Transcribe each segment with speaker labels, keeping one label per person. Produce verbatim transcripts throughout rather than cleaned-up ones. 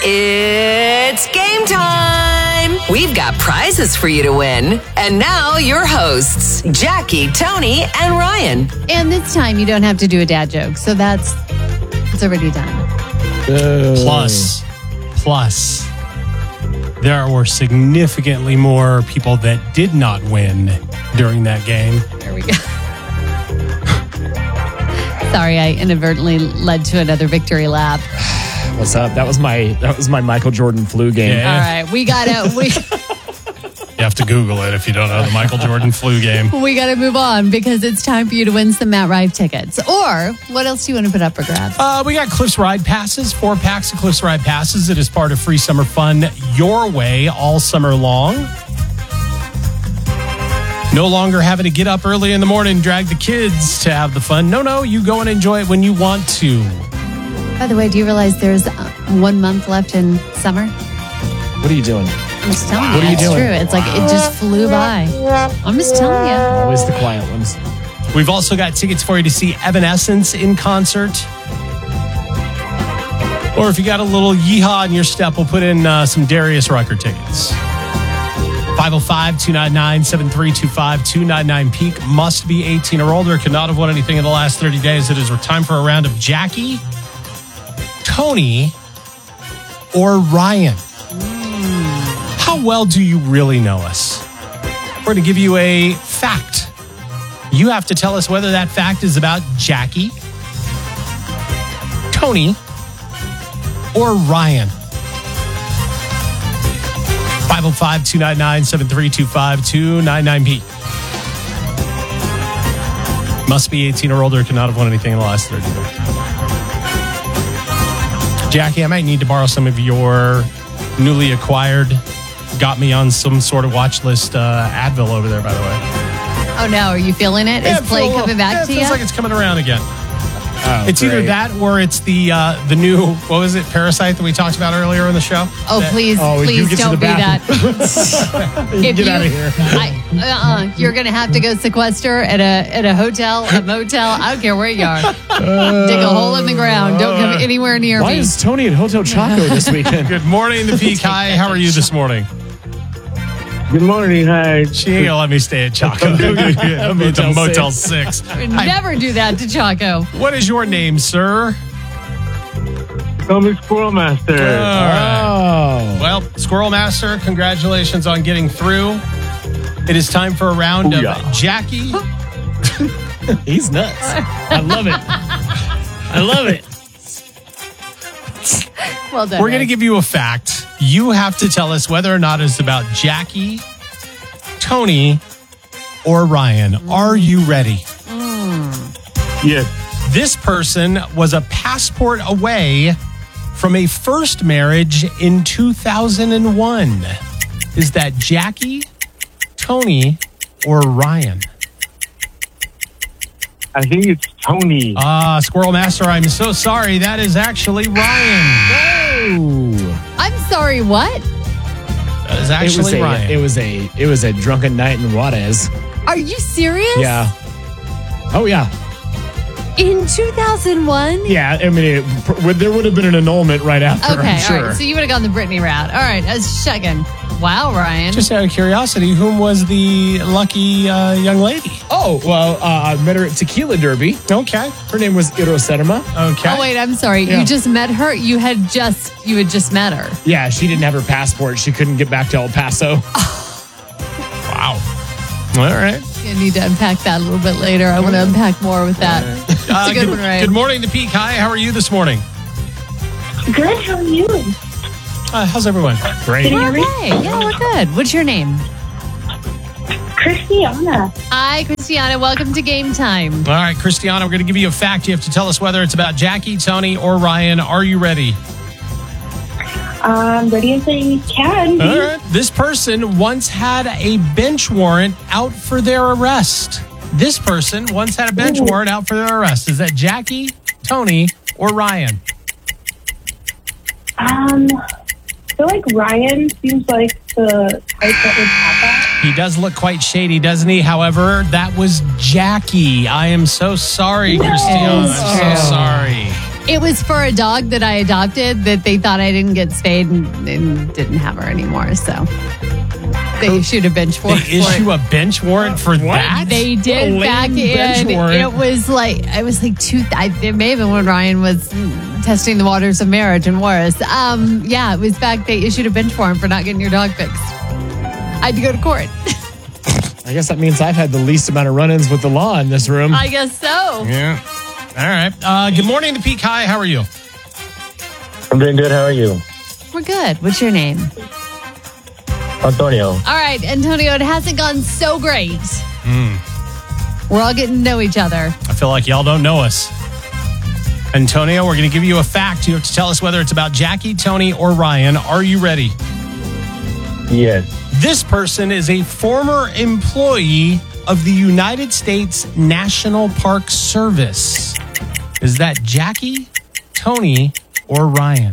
Speaker 1: It's game time! We've got prizes for you to win. And now your hosts, Jackie, Tony, and Ryan.
Speaker 2: And this time you don't have to do a dad joke, so that's it's already done.
Speaker 3: Uh, plus, plus, there were significantly more people that did not win during that game.
Speaker 2: There we go. Sorry, I inadvertently led to another victory lap.
Speaker 4: What's up? That was my that was my Michael Jordan flu game.
Speaker 3: Yeah.
Speaker 2: All right, we gotta we
Speaker 3: You have to Google it if you don't know the Michael Jordan flu game.
Speaker 2: we gotta move on because it's time for you to win some Matt Rife tickets. Or what else do you want to put up for grabs?
Speaker 3: Uh, we got Cliffs Ride passes, four packs of Cliffs Ride passes. It is part of free summer fun your way all summer long. No longer having to get up early in the morning, drag the kids to have the fun. No, no, you go and enjoy it when you want to.
Speaker 2: By the way, do you realize there's uh, one month left in summer?
Speaker 4: What are you doing?
Speaker 2: I'm just telling
Speaker 4: What
Speaker 2: you.
Speaker 4: are you
Speaker 2: it's
Speaker 4: doing?
Speaker 2: true. It's like it just flew by. I'm just telling you.
Speaker 4: Always the quiet ones.
Speaker 3: We've also got tickets for you to see Evanescence in concert. Or if you got a little yeehaw in your step, we'll put in uh, some Darius Rucker tickets. five oh five, two nine nine, seven three two five, two nine nine Peak. Must be eighteen or older. Cannot have won anything in the last thirty days. It is time for a round of Jackie, Tony, or Ryan. How well do you really know us? We're going to give you a fact. You have to tell us whether that fact is about Jackie, Tony, or Ryan. five oh five, two nine nine, seven three two five, two nine nine P. Must be eighteen or older. Cannot have won anything in the last thirty days. Jackie, I might need to borrow some of your newly acquired, got me on some sort of watch list uh, Advil over there, by the way.
Speaker 2: Oh no, are you feeling it?
Speaker 3: Yeah,
Speaker 2: Is play
Speaker 3: feel-
Speaker 2: coming back
Speaker 3: yeah,
Speaker 2: to
Speaker 3: it
Speaker 2: you?
Speaker 3: feels like it's coming around again.
Speaker 4: Oh,
Speaker 3: It's either
Speaker 4: great.
Speaker 3: that or it's the uh, the new, what was it, Parasite that we talked about earlier in the show?
Speaker 2: Oh,
Speaker 3: That-
Speaker 2: please,
Speaker 4: Oh, you
Speaker 2: please
Speaker 4: get to
Speaker 2: don't
Speaker 4: the
Speaker 2: be that. If
Speaker 4: Get
Speaker 2: you-
Speaker 4: out of here.
Speaker 2: I, uh-uh, you're going to have to go sequester at a at a hotel, a motel. I don't care where you are. Dig a hole in the ground. Don't come anywhere near
Speaker 4: Why
Speaker 2: me.
Speaker 4: is Tony at Hotel Choco this weekend?
Speaker 3: Good morning, the Peak. Hi, how are you this morning?
Speaker 5: Good morning. Hi.
Speaker 3: She ain't gonna let me stay at Choco. I'll be at the
Speaker 4: Motel
Speaker 3: Motel six.
Speaker 2: I would
Speaker 3: Hi,
Speaker 2: never do that to Chaco.
Speaker 3: what is your name, sir?
Speaker 5: Call me Squirrel Master.
Speaker 3: All right.
Speaker 4: Oh.
Speaker 3: Well, Squirrel Master, congratulations on getting through. It is time for a round of
Speaker 5: Booyah.
Speaker 3: Jackie.
Speaker 4: He's nuts. I love it. I love it.
Speaker 2: Well done.
Speaker 3: We're going to
Speaker 2: Rick.
Speaker 3: give you a fact. You have to tell us whether or not it's about Jackie, Tony, or Ryan. Are you ready?
Speaker 5: Yes.
Speaker 3: This person was a passport away from a first marriage in two thousand one. Is that Jackie, Tony, or Ryan?
Speaker 5: I think it's Tony.
Speaker 3: Ah, Squirrel Master, I'm so sorry. That is actually Ryan.
Speaker 4: Ooh.
Speaker 2: I'm sorry, what?
Speaker 3: That is
Speaker 4: It was
Speaker 3: actually
Speaker 4: a
Speaker 3: Ryan.
Speaker 4: it was a it was a drunken night in Juarez.
Speaker 2: Are you serious?
Speaker 4: Yeah. Oh yeah.
Speaker 2: In two thousand one?
Speaker 4: Yeah. I mean, it, there would have been an annulment right after.
Speaker 2: Okay,
Speaker 4: I'm sure.
Speaker 2: all right. So you would have gone the Britney route. All right, I was checking. Wow, Ryan.
Speaker 3: Just out of curiosity, whom was the lucky uh, young lady?
Speaker 4: Oh well, uh, I met her at Tequila Derby.
Speaker 3: Okay.
Speaker 4: Her name was Iroserma.
Speaker 3: Okay.
Speaker 2: Oh wait, I'm sorry.
Speaker 4: Yeah.
Speaker 2: You just met her. You had just you had just met her.
Speaker 4: Yeah, she didn't have her passport. She couldn't get back to El Paso.
Speaker 3: Wow. All right.
Speaker 2: I need to unpack that a little bit later. I want to unpack more with that. It's
Speaker 3: Uh,
Speaker 2: a good,
Speaker 3: good,
Speaker 2: one, Ryan.
Speaker 3: good morning, the Peak. Hi, how are you this morning?
Speaker 6: Good, how are you?
Speaker 3: Uh, how's everyone?
Speaker 4: Great.
Speaker 2: We're okay. Yeah, we're good. What's your name?
Speaker 6: Christiana.
Speaker 2: Hi, Christiana. Welcome to Game Time.
Speaker 3: All right, Christiana, we're going to give you a fact. You have to tell us whether it's about Jackie, Tony, or Ryan. Are you ready?
Speaker 6: Um, ready as I can.
Speaker 3: All right. This person once had a bench warrant out for their arrest. This person once had a bench warrant out for their arrest. Is that Jackie, Tony, or Ryan?
Speaker 6: Um, I feel like Ryan seems like the type that would have that.
Speaker 3: He does look quite shady, doesn't he? However, that was Jackie. I am so sorry, Christiana. I'm so sorry.
Speaker 2: It was for a dog that I adopted that they thought I didn't get spayed and, and didn't have her anymore. So they issued a bench warrant.
Speaker 3: They
Speaker 2: for
Speaker 3: issue
Speaker 2: it.
Speaker 3: a bench warrant for that?
Speaker 2: They
Speaker 4: A
Speaker 2: did
Speaker 4: lame
Speaker 2: back
Speaker 4: bench
Speaker 2: in.
Speaker 4: warrant.
Speaker 2: It was like it was like two. I, it may have been when Ryan was mm, testing the waters of marriage and Morris. Um, yeah, it was back. They issued a bench warrant for not getting your dog fixed. I had to go to court.
Speaker 4: I guess that means I've had the least amount of run-ins with the law in this room.
Speaker 2: I guess so.
Speaker 3: Yeah. All right. Uh, good morning to Peak High. How are you?
Speaker 5: I'm doing good. How are you?
Speaker 2: We're good. What's your name?
Speaker 5: Antonio.
Speaker 2: All right, Antonio, it hasn't gone so great. We're all getting to know each other.
Speaker 3: I feel like y'all don't know us. Antonio, we're going to give you a fact. You have to tell us whether it's about Jackie, Tony, or Ryan. Are you ready?
Speaker 5: Yes.
Speaker 3: This person is a former employee of the United States National Park Service. Is that Jackie, Tony, or Ryan?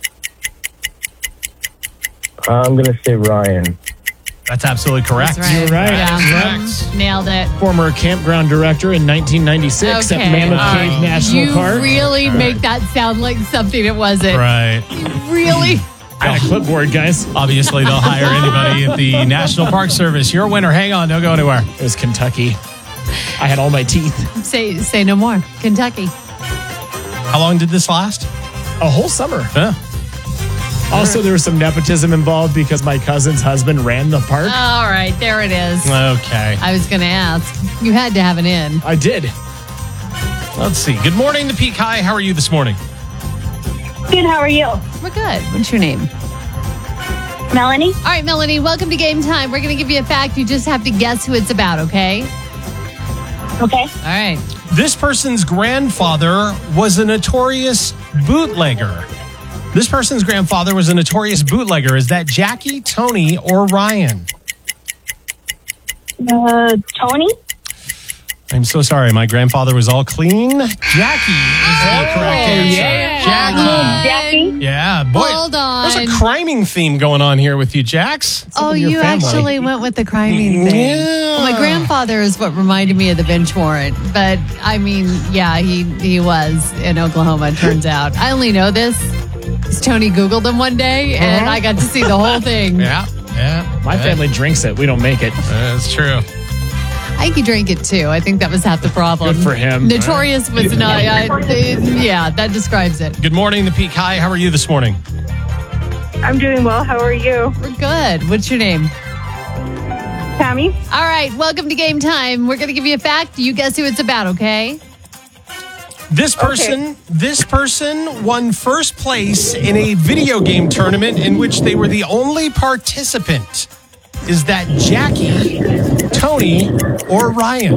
Speaker 5: I'm going to say Ryan.
Speaker 3: That's absolutely correct.
Speaker 2: That's right.
Speaker 4: You're right.
Speaker 2: Yeah.
Speaker 3: Correct.
Speaker 2: Nailed it.
Speaker 4: Former campground director in nineteen ninety-six
Speaker 2: Okay.
Speaker 4: at Mammoth
Speaker 2: All
Speaker 4: Cave
Speaker 2: right.
Speaker 4: National
Speaker 2: you
Speaker 4: Park.
Speaker 2: really make that sound like something it wasn't.
Speaker 3: Right.
Speaker 2: Really?
Speaker 4: I had a clipboard, guys.
Speaker 3: Obviously, they'll hire anybody at the National Park Service. You're a winner. Hang on. Don't go anywhere.
Speaker 4: It was Kentucky. I had all my teeth.
Speaker 2: Say say no more. Kentucky.
Speaker 3: How long did this last?
Speaker 4: A whole summer.
Speaker 3: Yeah.
Speaker 4: Also, there was some nepotism involved because my cousin's husband ran the park.
Speaker 2: All right, there it is.
Speaker 3: Okay.
Speaker 2: I was going to ask. You had to have an in.
Speaker 4: I did.
Speaker 3: Let's see. Good morning to Peak High. How are you this morning?
Speaker 6: Good, how are you?
Speaker 2: We're good. What's your name?
Speaker 6: Melanie?
Speaker 2: All right, Melanie, welcome to Game Time. We're going to give you a fact. You just have to guess who it's about, okay?
Speaker 6: Okay.
Speaker 2: All right.
Speaker 3: This person's grandfather was a notorious bootlegger. This person's grandfather was a notorious bootlegger. Is that Jackie, Tony, or Ryan?
Speaker 6: Uh, Tony?
Speaker 3: I'm so sorry. My grandfather was all clean. Jackie is the correct answer.
Speaker 4: yeah.
Speaker 3: Jackie.
Speaker 6: Jackie?
Speaker 3: Yeah, boy.
Speaker 2: Hold on.
Speaker 3: There's a criming theme going on here with you, Jax.
Speaker 2: Oh,
Speaker 4: in your
Speaker 2: you
Speaker 4: family.
Speaker 2: actually went with the criming thing.
Speaker 3: Yeah.
Speaker 2: Well, my grandfather is what reminded me of the bench warrant. But, I mean, yeah, he, he was in Oklahoma, it turns out. I only know this because Tony Googled him one day, and I got to see the whole thing.
Speaker 3: Yeah, yeah.
Speaker 4: My
Speaker 3: yeah.
Speaker 4: family drinks it. We don't make it.
Speaker 3: That's true.
Speaker 2: I think he drank it too. I think that was half the problem.
Speaker 4: Good for him.
Speaker 2: Notorious was not. Uh, yeah, that describes it.
Speaker 3: Good morning, the Peak High. How are you this morning?
Speaker 6: I'm doing well. How are you?
Speaker 2: We're good. What's your name?
Speaker 6: Tammy?
Speaker 2: All right, welcome to Game Time. We're going to give you a fact. You guess who it's about, okay?
Speaker 3: This person, this person won first place in a video game tournament in which they were the only participant. Is that Jackie, Tony, or Ryan?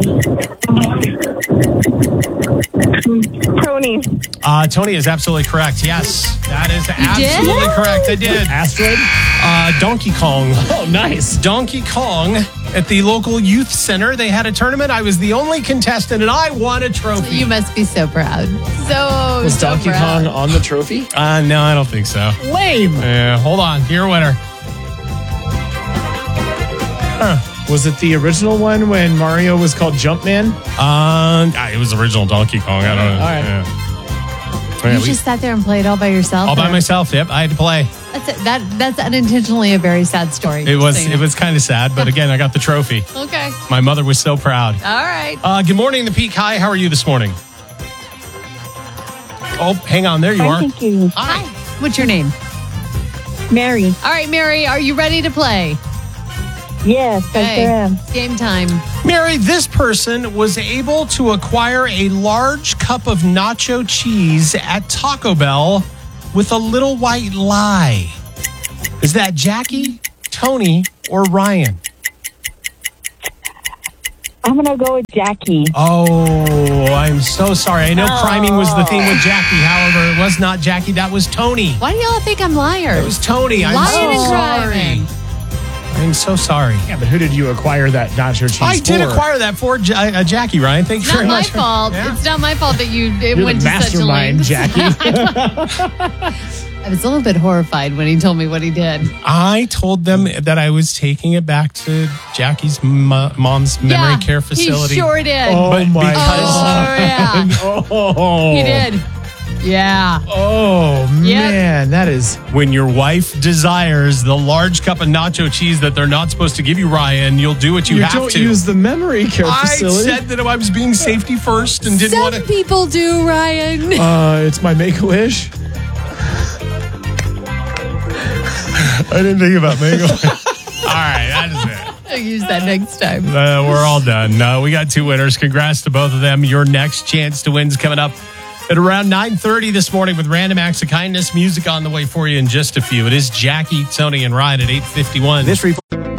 Speaker 6: Tony.
Speaker 3: Uh, Tony is absolutely correct. Yes, that is absolutely
Speaker 2: did?
Speaker 3: correct. I did.
Speaker 4: Asteroid?
Speaker 3: Uh, Donkey Kong.
Speaker 4: Oh, nice.
Speaker 3: Donkey Kong at the local youth center. They had a tournament. I was the only contestant, and I won a trophy.
Speaker 2: You must be so proud. So,
Speaker 4: Was
Speaker 2: so
Speaker 4: Donkey
Speaker 2: proud.
Speaker 4: Kong on the trophy?
Speaker 3: Uh, no, I don't think so.
Speaker 4: Lame.
Speaker 3: Yeah, hold on. You're a winner.
Speaker 4: Was it the original one when Mario was called Jumpman?
Speaker 3: Um, ah, it was original Donkey Kong. I don't know.
Speaker 4: All right.
Speaker 3: Yeah. Yeah,
Speaker 2: You
Speaker 3: we-
Speaker 2: just sat there and played all by yourself?
Speaker 3: all by
Speaker 2: or-
Speaker 3: myself. Yep, I had to play.
Speaker 2: That's, it. That, that's unintentionally a very sad story.
Speaker 3: It was
Speaker 2: So you know.
Speaker 3: it was kind of sad, but again, I got the trophy.
Speaker 2: Okay.
Speaker 3: My mother was so proud.
Speaker 2: All right.
Speaker 3: Uh, good morning, the Peak High. How are you this morning? Oh, hang on. There you are.
Speaker 6: Thank you.
Speaker 3: Hi.
Speaker 2: What's your name?
Speaker 6: Mary.
Speaker 2: All right, Mary, are you ready to play?
Speaker 6: Yes, I
Speaker 2: Hey,
Speaker 6: sure am.
Speaker 2: game time.
Speaker 3: Mary, this person was able to acquire a large cup of nacho cheese at Taco Bell with a little white lie. Is that Jackie, Tony, or Ryan?
Speaker 6: I'm going to go with Jackie.
Speaker 3: Oh, I'm so sorry. I know criming was the theme with Jackie. However, it was not Jackie. That was Tony.
Speaker 2: Why do y'all think I'm liars?
Speaker 3: It was Tony. I'm
Speaker 2: Lying
Speaker 3: so
Speaker 2: and
Speaker 3: sorry.
Speaker 2: criming.
Speaker 3: I'm so sorry.
Speaker 4: Yeah, but who did you acquire that nacho cheese
Speaker 3: I did
Speaker 4: for?
Speaker 3: acquire that for Ja- uh, Jackie, Ryan. Thank you
Speaker 2: It's not
Speaker 3: very
Speaker 2: my
Speaker 3: much.
Speaker 2: fault.
Speaker 3: Yeah.
Speaker 2: It's not my fault that you it
Speaker 4: You're
Speaker 2: went
Speaker 4: the
Speaker 2: to such a
Speaker 4: mastermind,
Speaker 2: length.
Speaker 4: Jackie.
Speaker 2: I was a little bit horrified when he told me what he did.
Speaker 3: I told them that I was taking it back to Jackie's mo- mom's memory
Speaker 2: yeah,
Speaker 3: care facility.
Speaker 2: He sure did.
Speaker 4: Oh,
Speaker 3: But
Speaker 4: my
Speaker 3: because-
Speaker 2: Oh, yeah.
Speaker 4: Oh.
Speaker 2: He did. Yeah.
Speaker 4: Oh,
Speaker 2: Yep.
Speaker 4: man. That is.
Speaker 3: When your wife desires the large cup of nacho cheese that they're not supposed to give you, Ryan, you'll do what you,
Speaker 4: You
Speaker 3: have
Speaker 4: don't
Speaker 3: to.
Speaker 4: use the memory care
Speaker 3: I
Speaker 4: facility.
Speaker 3: said that I was being safety first and didn't
Speaker 2: Some
Speaker 3: want to.
Speaker 2: people do, Ryan.
Speaker 4: Uh, it's my Make-A-Wish.
Speaker 3: I didn't think about mango. All right, that is it.
Speaker 2: I'll use that next time.
Speaker 3: Uh, we're all done. Uh, we got two winners. Congrats to both of them. Your next chance to win's coming up at around nine thirty this morning with Random Acts of Kindness. Music on the way for you in just a few. It is Jackie, Tony, and Ryan at eight fifty-one.
Speaker 4: This report.